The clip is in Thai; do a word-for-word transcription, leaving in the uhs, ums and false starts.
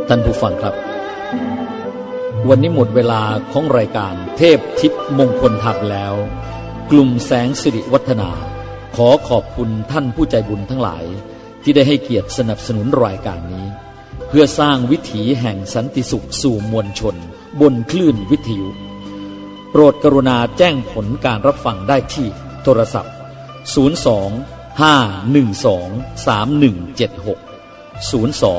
ท่านผู้ฟังครับวันนี้หมดเวลาของรายการเทพทิพย์มงคลธรรมแล้วกลุ่มแสงสิริวัฒนาขอขอบคุณท่านผู้ใจบุญทั้งหลายที่ได้ให้เกียรติสนับสนุนรายการนี้เพื่อสร้างวิถีแห่งสันติสุขสู่มวลชนบนคลื่นวิทยุโปรดกรุณาแจ้งผลการรับฟังได้ที่โทรศัพท์ศูนย์ สอง ห้า หนึ่ง สอง สาม หนึ่ง เจ็ด หก ศูนย์ สอง